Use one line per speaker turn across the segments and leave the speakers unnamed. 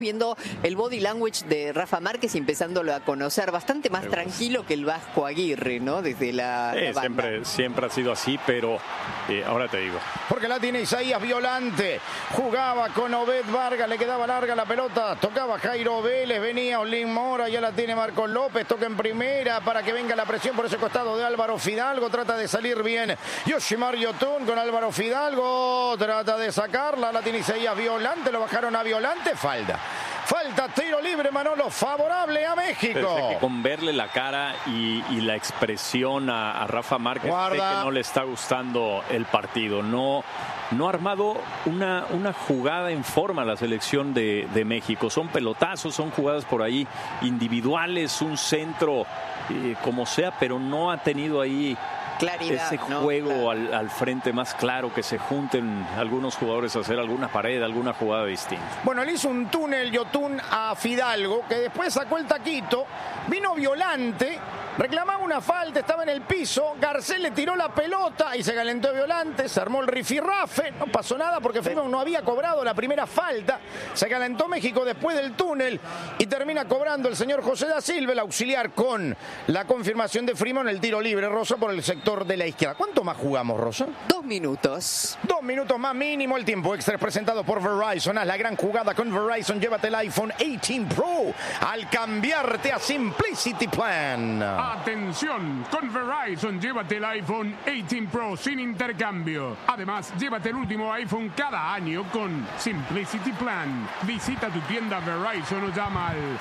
Viendo el body language de Rafa Márquez y empezándolo a conocer, bastante más tranquilo que el Vasco Aguirre, ¿no? Desde la banda.
Siempre ha sido así, pero ahora te digo.
Porque la tiene Isaías Violante, jugaba con Obed Vargas, le quedaba larga la pelota, tocaba Jairo Vélez, venía Olin Mora, ya la tiene Marcos López, toca en primera para que venga la presión por ese costado de Álvaro Fidalgo, trata de salir bien Yoshimar Yotun con Álvaro Fidalgo, trata de sacarla, la tiene Isaías Violante, lo bajaron a Violante, Falta, tiro libre, Manolo, favorable a México.
Pero es que con verle la cara y la expresión a Rafa Márquez, sé que no le está gustando el partido. No ha armado una jugada en forma la selección de México. Son pelotazos, son jugadas por ahí individuales, un centro, como sea, pero no ha tenido ahí claridad, ese juego al frente más claro, que se junten algunos jugadores a hacer alguna pared, alguna jugada distinta.
Bueno, le hizo un túnel Yotun a Fidalgo, que después sacó el taquito, vino Violante, reclamaba una falta, estaba en el piso, Garcés le tiró la pelota y se calentó Violante, se armó el rifirrafe, no pasó nada porque Freeman no había cobrado la primera falta, se calentó México después del túnel y termina cobrando el señor José da Silva, el auxiliar, con la confirmación de Freeman, el tiro libre, Rosa, por el sector de la izquierda. ¿Cuánto más jugamos, Rosa?
2 minutos.
2 minutos más mínimo. El tiempo extra es presentado por Verizon. Haz la gran jugada con Verizon. Llévate el iPhone 18 Pro al cambiarte a Simplicity Plan.
Atención, con Verizon llévate el iPhone 18 Pro sin intercambio. Además, llévate el último iPhone cada año con Simplicity Plan. Visita tu tienda Verizon o llama al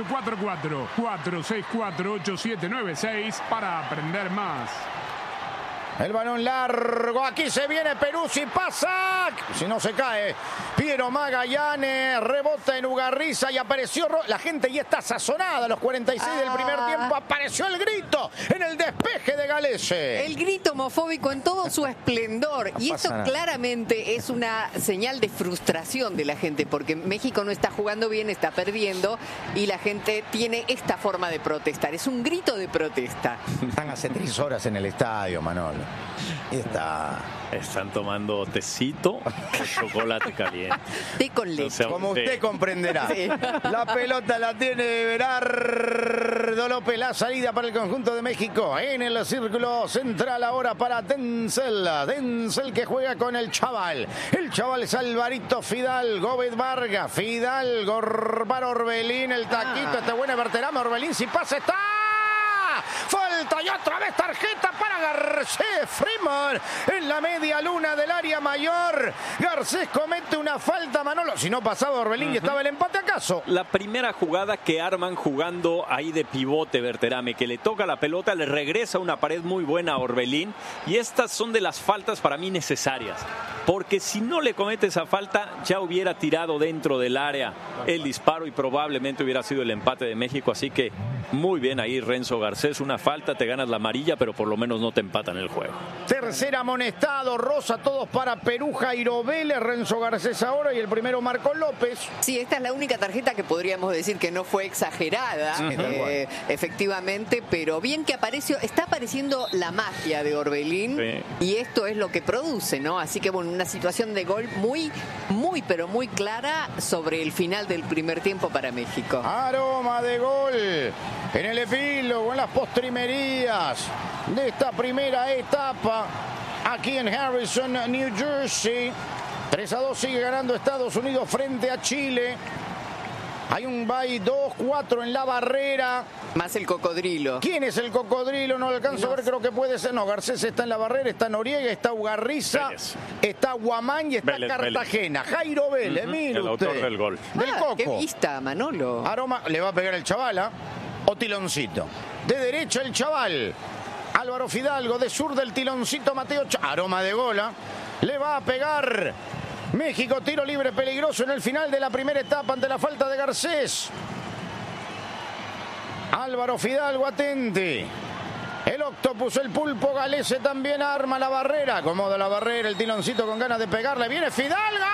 844-464-8796 para aprender más.
El balón largo, aquí se viene Peruzzi, pasa, si no se cae, Piero Magallanes, rebota en Ugarriza y apareció, la gente ya está sazonada, a los 46 del primer tiempo apareció el grito en el despeje de Galese.
El grito homofóbico en todo su esplendor, y eso claramente es una señal de frustración de la gente, porque México no está jugando bien, está perdiendo, y la gente tiene esta forma de protestar, es un grito de protesta.
Están hace 3 horas en el estadio, Manolo.
Están tomando tecito con chocolate caliente.
Té con leche.
Como usted comprenderá. Sí. La pelota la tiene Berardo López. La salida para el conjunto de México. En el círculo central ahora para Denzel. Denzel que juega con el chaval. El chaval es Alvarito Fidalgo. Obed Vargas. Fidalgo para Orbelín. El taquito. Este buen Berterame. Orbelín si pasa está. Falta y otra vez tarjeta para Garcés. Freeman en la media luna del área mayor. Garcés comete una falta, Manolo. Si no pasaba Orbelín y estaba el empate, ¿acaso?
La primera jugada que arman jugando ahí de pivote Berterame, que le toca la pelota, le regresa una pared muy buena a Orbelín. Y estas son de las faltas para mí necesarias. Porque si no le comete esa falta, ya hubiera tirado dentro del área el disparo y probablemente hubiera sido el empate de México. Así que muy bien ahí Renzo Garcés, una falta, te ganas la amarilla, pero por lo menos no te empatan el juego.
Tercer amonestado, Rosa, todos para Perú, Jairo Vélez, Renzo Garcés ahora y el primero Marcos López.
Sí, esta es la única tarjeta que podríamos decir que no fue exagerada, efectivamente, pero bien que apareció, está apareciendo la magia de Orbelín y esto es lo que produce, ¿no? Así que bueno, una situación de gol muy, pero muy clara sobre el final del primer tiempo para México.
Aroma de gol en el epílogo, en las postrimerías de esta primera etapa aquí en Harrison, New Jersey. 3-2 sigue ganando Estados Unidos frente a Chile. Hay un bye 2-4 en la barrera.
Más el cocodrilo.
¿Quién es el cocodrilo? No lo alcanzo a ver, creo que puede ser. No, Garcés está en la barrera, está Noriega, está Ugarriza, está Guamán y está Cartagena. Jairo Vélez, mire
el
usted.
autor del gol.
Del Coco.
Qué vista, Manolo.
Aroma, le va a pegar el chaval, o tiloncito. De derecha el chaval. Álvaro Fidalgo, de sur del tiloncito Mateo. Aroma de gola. Le va a pegar. México, tiro libre peligroso en el final de la primera etapa ante la falta de Garcés. Álvaro Fidalgo, atente. El octopus, el pulpo Galese también arma la barrera. Acomoda la barrera, el tiloncito con ganas de pegarle. Viene Fidalgo.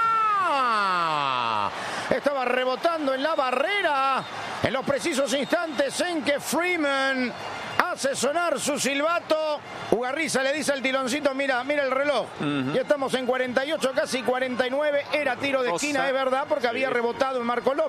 Estaba rebotando en la barrera en los precisos instantes en que Freeman hace sonar su silbato. Ugarriza le dice al tironcito, mira el reloj. Ya estamos en 48, casi 49. Era tiro de esquina, es verdad, porque había rebotado en Marco López.